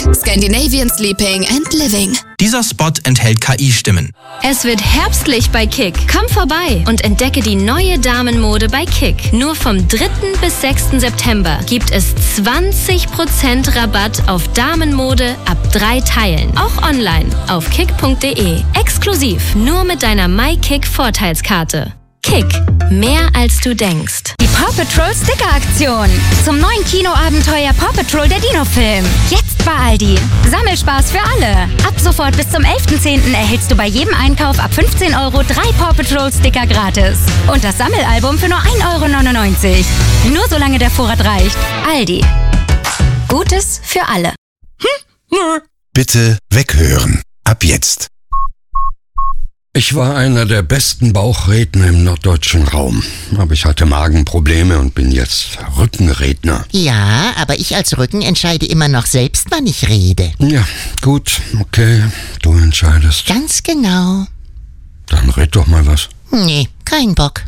Scandinavian Sleeping and Living. Dieser Spot enthält KI-Stimmen. Es wird herbstlich bei Kick. Komm vorbei und entdecke die neue Damenmode bei Kick. Nur vom 3. bis 6. September gibt es 20% Rabatt auf Damenmode ab 3 Teilen. Auch online auf kick.de. Exklusiv nur mit deiner MyKick-Vorteilskarte. Kick. Mehr als du denkst. Die Paw Patrol Sticker-Aktion. Zum neuen Kinoabenteuer Paw Patrol der Dino-Film. Jetzt bei Aldi. Sammelspaß für alle. Ab sofort bis zum 11.10. erhältst du bei jedem Einkauf ab 15 € 3 Paw Patrol Sticker gratis. Und das Sammelalbum für nur 1,99 €. Nur solange der Vorrat reicht. Aldi. Gutes für alle. Bitte weghören. Ab jetzt. Ich war einer der besten Bauchredner im norddeutschen Raum. Aber ich hatte Magenprobleme und bin jetzt Rückenredner. Ja, aber ich als Rücken entscheide immer noch selbst, wann ich rede. Ja, gut, okay, du entscheidest. Ganz genau. Dann red doch mal was. Nee, kein Bock.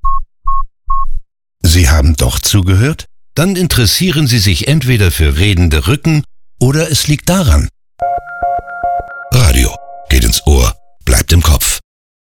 Sie haben doch zugehört? Dann interessieren Sie sich entweder für redende Rücken oder es liegt daran. Radio geht ins Ohr, bleibt im Kopf.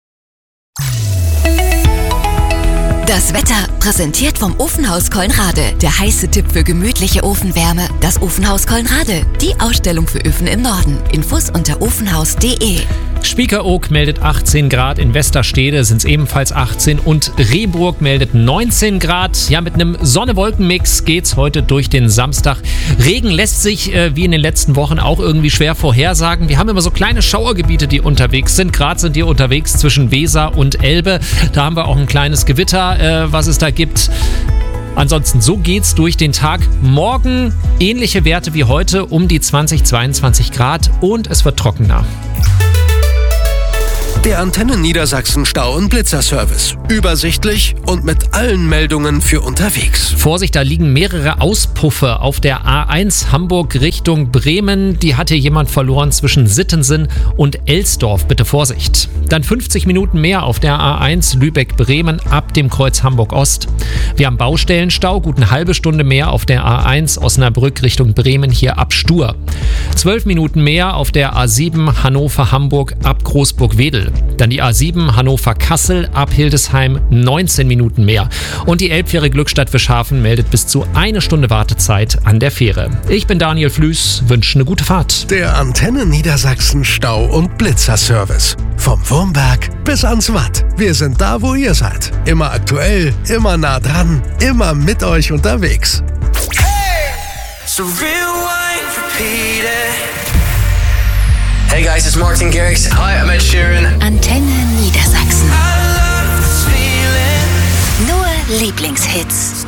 Das Wetter präsentiert vom Ofenhaus Colnrade. Der heiße Tipp für gemütliche Ofenwärme. Das Ofenhaus Colnrade. Die Ausstellung für Öfen im Norden. Infos unter ofenhaus.de. Spiekeroog meldet 18 Grad, in Westerstede sind es ebenfalls 18 und Rehburg meldet 19 Grad. Ja, mit einem Sonne-Wolken-Mix geht's heute durch den Samstag. Regen lässt sich wie in den letzten Wochen auch irgendwie schwer vorhersagen. Wir haben immer so kleine Schauergebiete, die unterwegs sind. Gerade sind die unterwegs zwischen Weser und Elbe. Da haben wir auch ein kleines Gewitter, was es da gibt. Ansonsten, so geht's durch den Tag. Morgen ähnliche Werte wie heute, um die 20, 22 Grad und es wird trockener. Der Antennen Niedersachsen Stau- und Blitzerservice. Übersichtlich und mit allen Meldungen für unterwegs. Vorsicht, da liegen mehrere Auspuffe auf der A1 Hamburg Richtung Bremen. Die hat hier jemand verloren zwischen Sittensen und Elsdorf. Bitte Vorsicht. Dann 50 Minuten mehr auf der A1 Lübeck-Bremen ab dem Kreuz Hamburg-Ost. Wir haben Baustellenstau, gut eine halbe Stunde mehr auf der A1 Osnabrück Richtung Bremen hier ab Stur. 12 Minuten mehr auf der A7 Hannover-Hamburg ab Großburg-Wedel. Dann die A7 Hannover-Kassel ab Hildesheim 19 Minuten mehr. Und die Elbfähre Glückstadt-Fischhafen meldet bis zu 1 Stunde Wartezeit an der Fähre. Ich bin Daniel Flüß, wünsche eine gute Fahrt. Der Antennen Niedersachsen Stau- und Blitzerservice. Vom Wurmberg bis ans Watt. Wir sind da, wo ihr seid. Immer aktuell, immer nah dran, immer mit euch unterwegs. So rewind, repeat it. Hey guys, it's Martin Garrix. Hi, I'm Ed Sheeran. Antenne Niedersachsen. I love this feeling. Nur Lieblingshits.